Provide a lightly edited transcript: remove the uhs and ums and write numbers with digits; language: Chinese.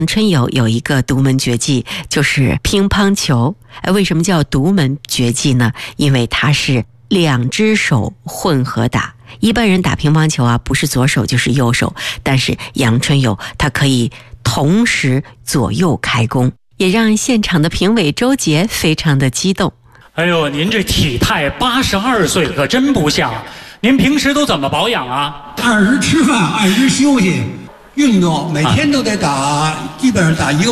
春友有一个独门绝技，就是乒乓球。为什么叫独门绝技呢？因为它是2只手混合打。一般人打乒乓球不是左手就是右手，但是杨春友他可以同时左右开弓，也让现场的评委周杰非常的激动。 哎呦，您这体态82岁可真不像，您平时都怎么保养啊？ 按时吃饭，按时休息，运动，每天都得打，基本上打1个